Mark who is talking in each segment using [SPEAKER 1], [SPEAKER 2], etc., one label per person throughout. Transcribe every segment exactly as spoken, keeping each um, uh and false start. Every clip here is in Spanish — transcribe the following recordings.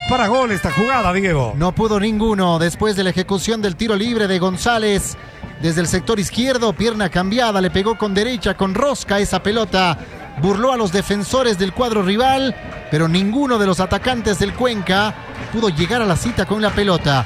[SPEAKER 1] para gol esta jugada, Diego.
[SPEAKER 2] No pudo ninguno después de la ejecución del tiro libre de González. Desde el sector izquierdo, pierna cambiada, le pegó con derecha, con rosca esa pelota. Burló a los defensores del cuadro rival, pero ninguno de los atacantes del Cuenca pudo llegar a la cita con la pelota.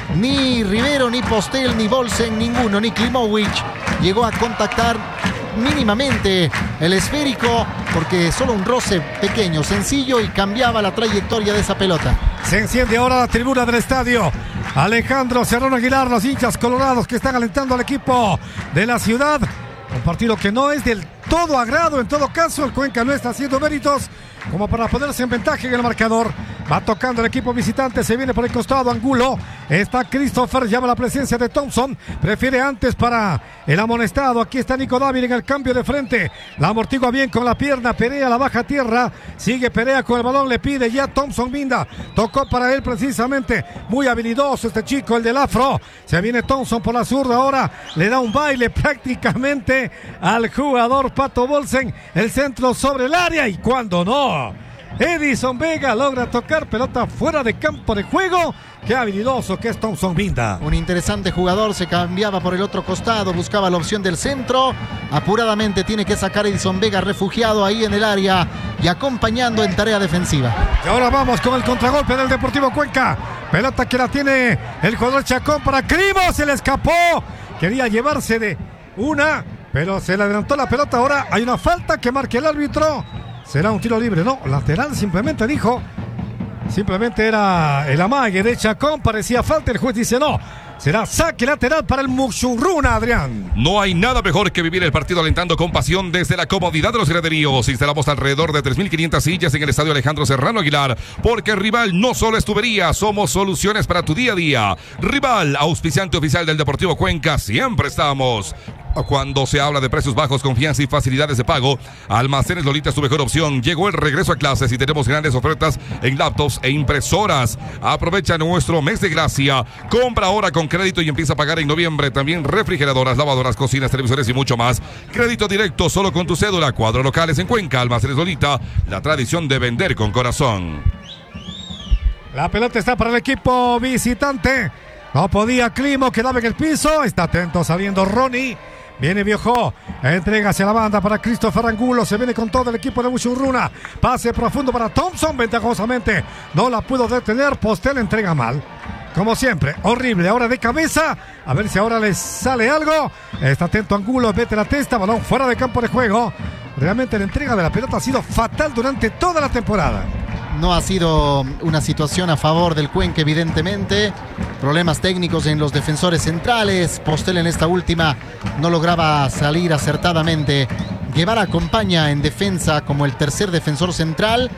[SPEAKER 2] Ni Rivero, ni Postel, ni Bolsen, ninguno, ni Klimovic llegó a contactar mínimamente el esférico, porque solo un roce pequeño, sencillo, y cambiaba la trayectoria de esa pelota.
[SPEAKER 1] Se enciende ahora la tribuna del estadio Alejandro Serrano Aguilar, los hinchas colorados que están alentando al equipo de la ciudad. Un partido que no es del todo agrado, en todo caso el Cuenca no está haciendo méritos como para ponerse en ventaja en el marcador. Va tocando el equipo visitante, se viene por el costado Angulo, está Christopher, llama la presencia de Thompson, prefiere antes para el amonestado. Aquí está Nico Dávila en el cambio de frente, la amortigua bien con la pierna, Perea la baja a tierra, sigue Perea con el balón, le pide ya Thompson Minda, tocó para él precisamente, muy habilidoso este chico, el del afro. Se viene Thompson por la zurda ahora, le da un baile prácticamente al jugador Pato Bolsen, el centro sobre el área, y cuando no, Edison Vega logra tocar pelota fuera de campo de juego. Qué habilidoso que es Thompson Minda.
[SPEAKER 2] Un interesante jugador, se cambiaba por el otro costado, buscaba la opción del centro. Apuradamente tiene que sacar Edison Vega, refugiado ahí en el área y acompañando en tarea defensiva.
[SPEAKER 1] Y ahora vamos con el contragolpe del Deportivo Cuenca. Pelota que la tiene el jugador Chacón para Climo, se le escapó. Quería llevarse de una, pero se le adelantó la pelota. Ahora hay una falta que marque el árbitro. Será un tiro libre, no, lateral simplemente dijo. Simplemente era el amague de Chacón, parecía falta, el juez dice no. Será saque lateral para el Muxurruna, Adrián.
[SPEAKER 3] No hay nada mejor que vivir el partido alentando con pasión desde la comodidad de los graderíos. Instalamos alrededor de tres mil quinientas sillas en el estadio Alejandro Serrano Aguilar, porque Rival no solo es tubería, somos soluciones para tu día a día. Rival, auspiciante oficial del Deportivo Cuenca, siempre estamos. Cuando se habla de precios bajos, confianza y facilidades de pago, Almacenes Lolita es tu mejor opción. Llegó el regreso a clases y tenemos grandes ofertas en laptops e impresoras. Aprovecha nuestro mes de gracia. Compra ahora con crédito y empieza a pagar en noviembre. También refrigeradoras, lavadoras, cocinas, televisores y mucho más. Crédito directo solo con tu cédula. Cuadros locales en Cuenca. Almacenes Lolita, la tradición de vender con corazón.
[SPEAKER 1] La pelota está para el equipo visitante. No podía Climo, quedaba en el piso. Está atento saliendo Ronnie. Viene Viejo, entrega hacia la banda para Christopher Angulo, se viene con todo el equipo de Muxurruna, pase profundo para Thompson, ventajosamente, no la pudo detener, Postel entrega mal, como siempre, horrible, ahora de cabeza, a ver si ahora le sale algo, está atento Angulo, mete la testa, balón fuera de campo de juego, realmente la entrega de la pelota ha sido fatal durante toda la temporada.
[SPEAKER 2] No ha sido una situación a favor del Cuenca, evidentemente. Problemas técnicos en los defensores centrales. Postel en esta última no lograba salir acertadamente. Guevara acompaña en defensa como el tercer defensor central,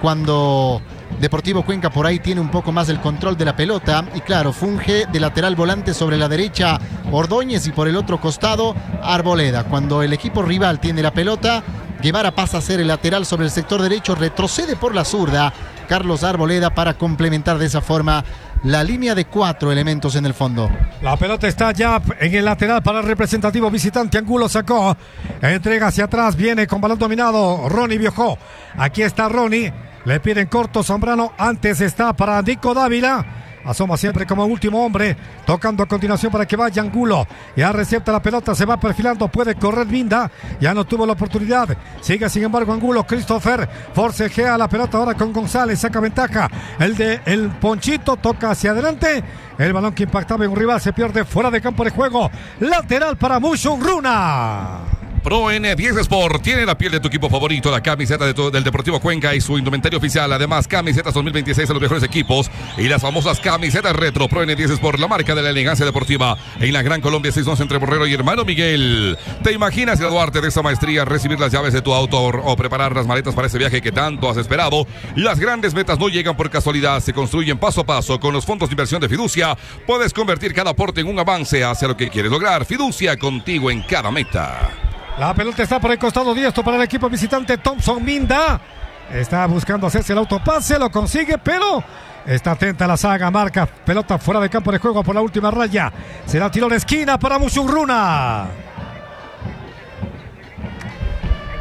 [SPEAKER 2] cuando Deportivo Cuenca por ahí tiene un poco más el control de la pelota. Y claro, funge de lateral volante sobre la derecha Ordóñez y por el otro costado Arboleda. Cuando el equipo rival tiene la pelota, Guevara pasa a ser el lateral sobre el sector derecho, retrocede por la zurda Carlos Arboleda para complementar de esa forma la línea de cuatro elementos en el fondo.
[SPEAKER 1] La pelota está ya en el lateral para el representativo visitante. Angulo sacó, entrega hacia atrás, viene con balón dominado Ronnie Viejo. Aquí está Ronnie, le piden corto Zambrano, antes está para Nico Dávila. Asoma siempre como último hombre, tocando a continuación para que vaya Angulo. Ya recepta la pelota, se va perfilando, puede correr Minda, ya no tuvo la oportunidad. Sigue sin embargo Angulo, Christopher forcejea la pelota ahora con González, saca ventaja. El de el Ponchito toca hacia adelante. El balón que impactaba en un rival se pierde fuera de campo de juego. Lateral para Muxurruna.
[SPEAKER 3] Pro N diez Sport tiene la piel de tu equipo favorito, la camiseta de tu, del Deportivo Cuenca y su indumentario oficial. Además, camisetas dos mil veintiséis de los mejores equipos y las famosas camisetas retro. Pro N diez Sport, la marca de la elegancia deportiva en la Gran Colombia, seis once entre Borrero y Hermano Miguel. ¿Te imaginas graduarte de esta maestría, recibir las llaves de tu auto o, o preparar las maletas para ese viaje que tanto has esperado? Las grandes metas no llegan por casualidad, se construyen paso a paso. Con los fondos de inversión de Fiducia, puedes convertir cada aporte en un avance hacia lo que quieres lograr. Fiducia, contigo en cada meta.
[SPEAKER 1] La pelota está por el costado diestro para el equipo visitante. Thompson Minda está buscando hacerse el autopase, lo consigue, pero está atenta a la saga, marca pelota fuera de campo de juego por la última raya. Será tiro de esquina para Muxurruna.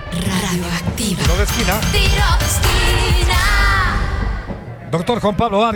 [SPEAKER 4] Radioactiva.
[SPEAKER 1] Tiro de esquina.
[SPEAKER 4] Tiro de esquina.
[SPEAKER 1] Doctor Juan Pablo Arias.